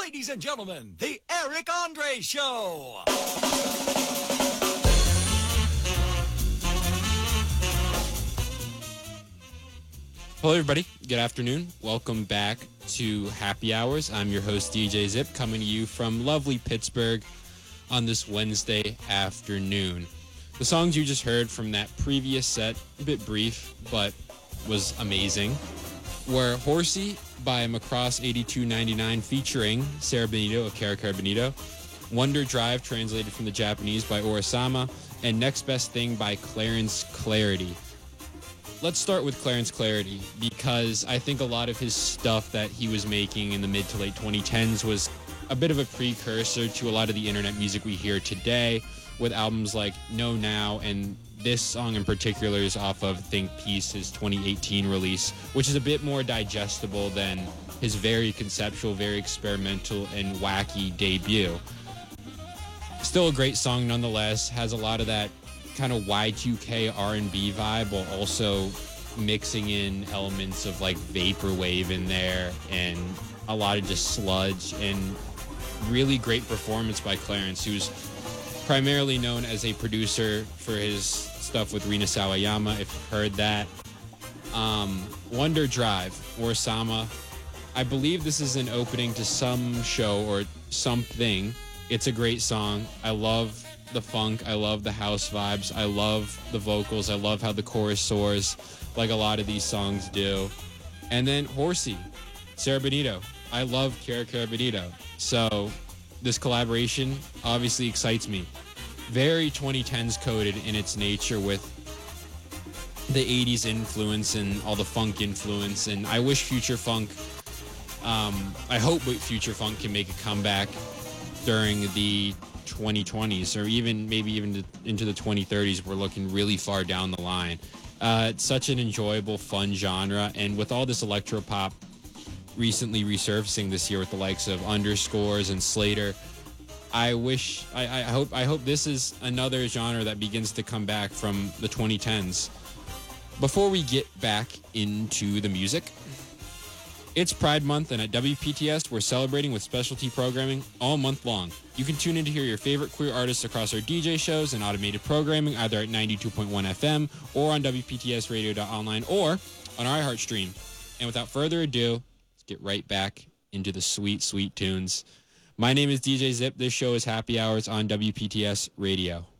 Ladies and gentlemen, the Eric Andre Show. Hello, everybody. Good afternoon. Welcome back to Happy Hours. I'm your host, DJ Zip, coming to you from lovely Pittsburgh on this Wednesday afternoon. The songs you just heard from that previous set, a bit brief, but was amazing, were Horsey by Macross 8299 featuring Sarah Benito of Cara Cara Benito, Wonder Drive, translated from the Japanese, by Orasama, and Next Best Thing by Clarence Clarity. Let's start with Clarence Clarity, because I think a lot of his stuff that he was making in the mid to late 2010s was a bit of a precursor to a lot of the internet music we hear today, with albums like No Now, and this song in particular is off of Think Peace, his 2018 release, which is a bit more digestible than his very conceptual, very experimental, and wacky debut. Still a great song nonetheless, has a lot of that kind of Y2K R&B vibe, while also mixing in elements of like vaporwave in there and a lot of just sludge, and really great performance by Clarence, who's primarily known as a producer for his stuff with Rina Sawayama, if you've heard that. Wonder Drive, Orasama. I believe this is an opening to some show or something. It's a great song. I love the funk. I love the house vibes. I love the vocals. I love how the chorus soars like a lot of these songs do. And then Horsey, Sarah Benito. I love Cara Cara Benito. So this collaboration obviously excites me. Very 2010s coded in its nature, with the 80s influence and all the funk influence. And I wish Future Funk, I hope Future Funk can make a comeback during the 2020s, or even maybe even into the 2030s. We're looking really far down the line. It's such an enjoyable, fun genre, and with all this electropop recently resurfacing this year with the likes of Underscores and Slater, I hope this is another genre that begins to come back from the 2010s. Before we get back into the music, it's Pride Month, and at WPTS, we're celebrating with specialty programming all month long. You can tune in to hear your favorite queer artists across our DJ shows and automated programming, either at 92.1 FM or on WPTSradio.online or on our iHeart stream. And without further ado, let's get right back into the sweet, sweet tunes. My name is DJ Zip. This show is Happy Hours on WPTS Radio.